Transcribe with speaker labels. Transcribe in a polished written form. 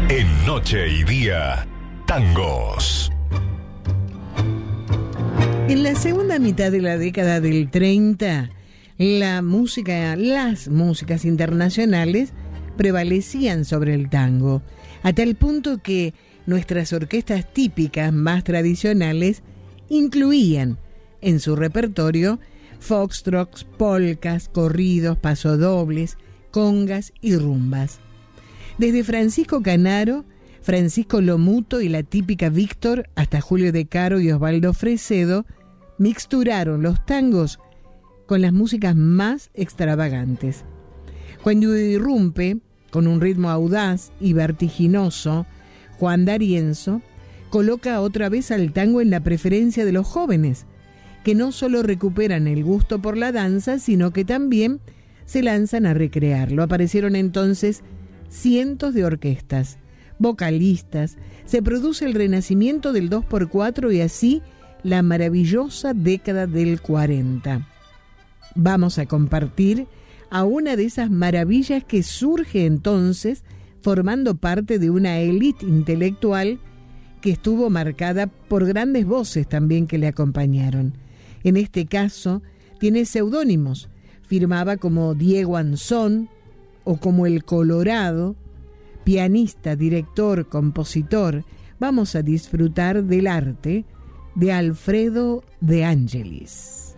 Speaker 1: En Noche y Día, tangos.
Speaker 2: En la segunda mitad de la década del 30, las músicas internacionales prevalecían sobre el tango, a tal punto que nuestras orquestas típicas más tradicionales incluían en su repertorio foxtrots, polcas, corridos, pasodobles, congas y rumbas. Desde Francisco Canaro, Francisco Lomuto y la típica Víctor, hasta Julio De Caro y Osvaldo Fresedo, mixturaron los tangos con las músicas más extravagantes. Cuando irrumpe, con un ritmo audaz y vertiginoso, Juan D'Arienzo coloca otra vez al tango en la preferencia de los jóvenes, que no solo recuperan el gusto por la danza, sino que también se lanzan a recrearlo. Aparecieron entonces cientos de orquestas, vocalistas, se produce el renacimiento del 2x4 y así la maravillosa década del 40. Vamos a compartir a una de esas maravillas que surge entonces formando parte de una élite intelectual que estuvo marcada por grandes voces también que le acompañaron. En este caso tiene seudónimos, firmaba como Diego Anzón o como El Colorado, pianista, director, compositor. Vamos a disfrutar del arte de Alfredo De Angelis.